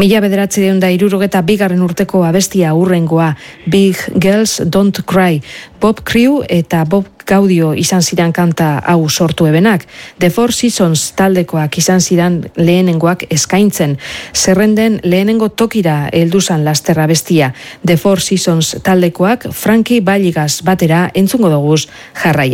1962 urteko abestia hurrengoa, Big Girls Don't Cry. Bob Crew eta Bob Gaudio izan ziren kanta hau sortu ebenak. The Four Seasons taldekoak izan ziren lehenengoak eskaintzen. Zerrenden lehenengo tokira helduzan laster abestia. The Four Seasons taldekoak Frankie Valligas batera entzungo doguz jarraian.